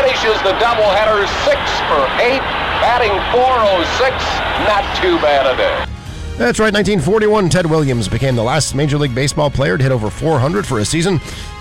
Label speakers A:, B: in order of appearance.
A: finishes the doubleheader 6 for 8, batting .406. Not too bad a day.
B: That's right, 1941, Ted Williams became the last Major League Baseball player to hit over 400 for a season.